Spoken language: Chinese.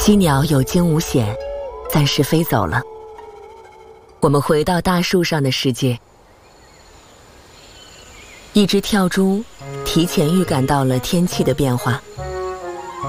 鸡鸟有惊无险，暂时飞走了。我们回到大树上的世界。一只跳蛛提前预感到了天气的变化，